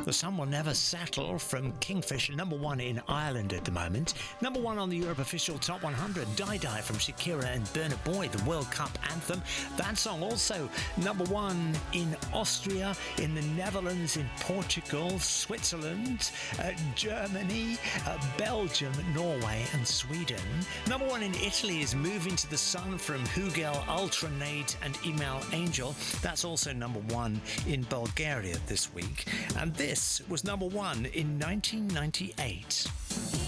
The Sun Will Never Settle from Kingfish, number one in Ireland at the moment. Number one on the Europe Official Top 100, Die Die from Shakira and Burna Boy, the World Cup anthem. That song also number one in Austria, in the Netherlands, in Portugal, Switzerland, Germany, Belgium, Norway and Sweden. Number one in Italy is Moving to the Sun from Hugel, Ultranate and Email Angel. That's also number one in Bulgaria this week. And this was number one in 1998.